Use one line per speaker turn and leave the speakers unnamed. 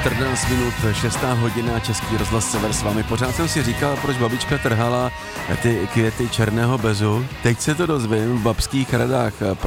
14 minut, 6. hodina, Český rozhlas Sever s vámi. Pořád jsem si říkal, proč babička trhala ty květy černého bezu. Teď se to dozvím v babských radách.